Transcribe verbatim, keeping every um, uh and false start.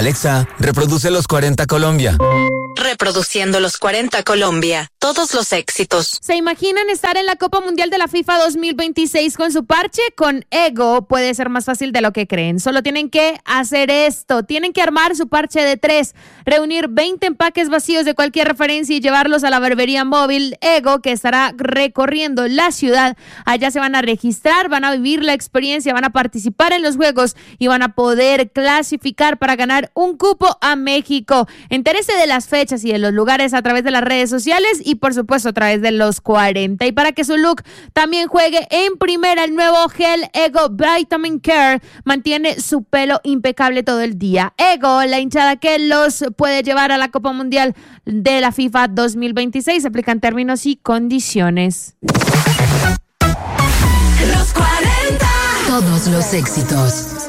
Alexa, reproduce los cuarenta Colombia. Reproduciendo los cuarenta Colombia, todos los éxitos. ¿Se imaginan estar en la Copa Mundial de la FIFA dos mil veintiséis con su parche? Con Ego puede ser más fácil de lo que creen. Solo tienen que hacer esto. Tienen que armar su parche de tres, reunir veinte empaques vacíos de cualquier referencia y llevarlos a la barbería móvil Ego, que estará recorriendo la ciudad. Allá se van a registrar, van a vivir la experiencia, van a participar en los juegos y van a poder clasificar para ganar un cupo a México. Entérese de las fechas y de los lugares a través de las redes sociales y por supuesto a través de los cuarenta. Y para que su look también juegue en primera, el nuevo gel Ego Vitamin Care mantiene su pelo impecable todo el día. Ego, la hinchada que los puede llevar a la Copa Mundial de la FIFA dos mil veintiséis. Se aplican términos y condiciones. Los cuarenta. Todos los éxitos.